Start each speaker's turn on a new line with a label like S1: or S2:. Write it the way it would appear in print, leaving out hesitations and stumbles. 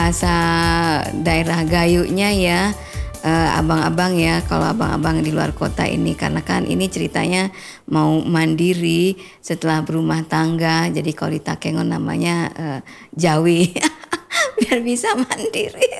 S1: Bahasa daerah Gayunya ya, abang-abang ya, kalau abang-abang di luar kota ini, karena kan ini ceritanya mau mandiri setelah berumah tangga, jadi kalau di Takengon namanya Jawi, biar bisa mandiri.